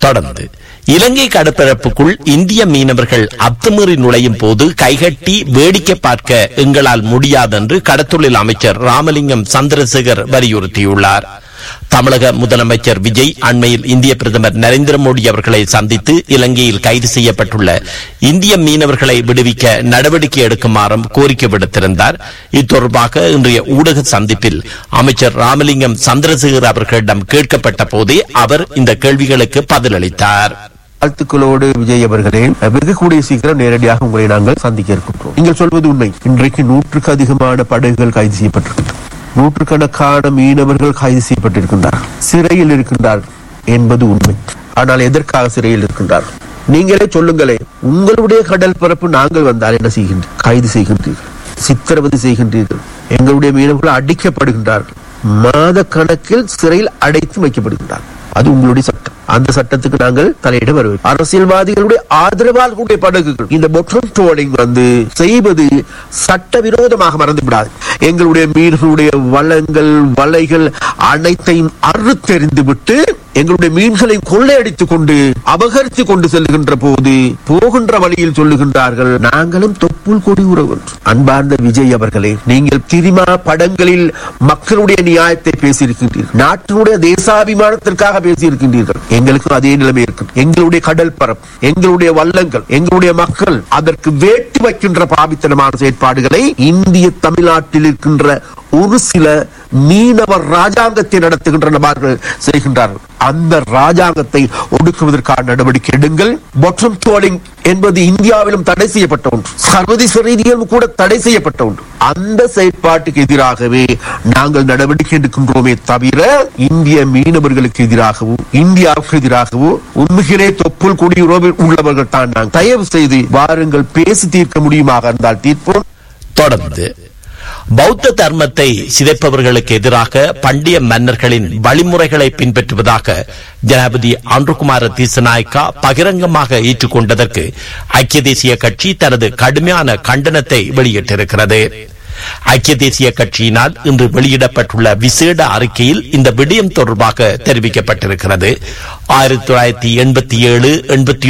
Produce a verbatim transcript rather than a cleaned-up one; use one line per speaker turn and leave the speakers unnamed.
தொடர்ந்து இலங்கை கடற்பரப்புக்குள் இந்திய மீனவர்கள் அத்துமீறி நுழையும் போது கைகட்டி வேடிக்கை பார்க்க எங்களால் முடியாதென்று கடத்தொழில் அமைச்சர் ராமலிங்கம் சந்திரசேகர் வலியுறுத்தியுள்ளார். தமிழக முதலமைச்சர் விஜய் அண்மையில் இந்திய பிரதமர் நரேந்திர மோடி அவர்களை சந்தித்து இலங்கையில் கைது செய்யப்பட்டுள்ள இந்திய மீனவர்களை விடுவிக்க நடவடிக்கை எடுக்குமாறும் கோரிக்கை விடுத்திருந்தார். இத்தொடர்பாக இன்றைய ஊடக சந்திப்பில் அமைச்சர் ராமலிங்கம் சந்திரசேகர் அவர்களிடம் கேட்கப்பட்ட போதே அவர் இந்த கேள்விகளுக்கு பதிலளித்தார்.
வாழ்த்துக்களோடு விஜய் அவர்களே, வெகு கூடிய சீக்கிரம் நேரடியாக உங்களை நாங்கள் சந்திக்க இருக்கின்றோம். நீங்கள் சொல்வது உண்மை. இன்றைக்கு நூற்றுக்கு அதிகமான படகுகள் கைது செய்யப்பட்டிருக்கின்றன. நூற்றுக்கணக்கான மீனவர்கள் கைது செய்யப்பட்டிருக்கின்றார்கள், சிறையில் இருக்கின்றார்கள் என்பது உண்மை. ஆனால் எதற்காக சிறையில் இருக்கின்றார்கள்? நீங்களே சொல்லுங்களே. உங்களுடைய கடல் பரப்பு நாங்கள் வந்தால் என்ன செய்கின்றீர்கள்? கைது செய்கின்றீர்கள், சித்திரவதை செய்கின்றீர்கள். எங்களுடைய மீனவர்கள் அடிக்கப்படுகின்றார்கள், மாத கணக்கில் சிறையில் அடைத்து வைக்கப்படுகின்றார்கள். அது உங்களுடைய சட்டம். அந்த சட்டத்துக்கு நாங்கள் தலையிட வருவோம். அரசியல்வாதிகளுடைய ஆதரவால் கூடிய படகுகள் இந்த பொட்டம் ட்ரோலிங் வந்து செய்வது சட்டவிரோதமாக மறந்து விடாது. எங்களுடைய மீன்களுடைய வளங்கள் வலைகள் அனைத்தையும் அறுத்தெறிந்து விட்டு எங்களுடைய மீன்களை கொள்ளையடித்துக் கொண்டு அபகரித்து கொண்டு செல்லுகின்ற போது போகின்ற வழியில் சொல்லுகின்றார்கள், நாங்களும் தொப்புள் கொடி உறவு. அன்பார்ந்த விஜய் அவர்களே, நீங்கள் சினிமா படங்களில் மக்களுடைய நியாயத்தை பேசியிருக்கின்றீர்கள், நாட்டினுடைய தேசாபிமானத்திற்காக பேசியிருக்கின்றீர்கள். எங்களுக்கும் அதே நிலைமை இருக்கு. எங்களுடைய கடல் பரப்பு, எங்களுடைய வல்லங்கள், எங்களுடைய மக்கள் அதற்கு வேட்டு வைக்கின்ற பாவித்தனமான செயற்பாடுகளை இந்திய தமிழ்நாட்டில் இருக்கின்ற ஒரு சில மீனவர் ராஜாங்கத்தை நடத்துகின்ற நபர்கள் செய்கின்றார்கள். அந்த ராஜாங்கத்தை ஒடுக்குவதற்கான நடவடிக்கை எடுங்கள். பாட்டம் ட்ரோலிங் என்பது இந்தியாவிலும் தடை செய்யப்பட்ட ஒன்று, சர்வதேச ரீதியிலும் கூட தடை செய்யப்பட்ட ஒன்று. அந்த செயற்பாட்டுக்கு எதிராகவே நாங்கள் நடவடிக்கை எடுக்கின்றோமே தவிர இந்திய மீனவர்களுக்கு எதிராகவோ இந்தியாவுக்கு எதிராகவோ உண்மையிலே தொப்புள் கொடி உறவு உள்ளவர்கள் தான். நாங்கள் தயவு செய்து வாருங்கள், பேசி தீர்க்க முடியுமாக இருந்தால் தீர்ப்போம்.
தொடர்ந்து பௌத்த தர்மத்தை சிதைப்பவர்களுக்கு எதிராக பண்டைய மன்னர்களின் வழிமுறைகளை பின்பற்றுவதாக ஜனாதிபதி அன்ருகுமார திசநாயக்கா பகிரங்கமாக ஏற்றுக்கொண்டதற்கு ஐக்கிய தேசிய கட்சி தனது கடுமையான கண்டனத்தை வெளியிட்டிருக்கிறது. ஐக்கிய தேசிய கட்சியினால் இன்று வெளியிடப்பட்டுள்ள விசேட அறிக்கையில் இந்த விடயம் தொடர்பாக தெரிவிக்கப்பட்டிருக்கிறது. ஆயிரத்தி தொள்ளாயிரத்தி எண்பத்தி ஏழு எண்பத்தி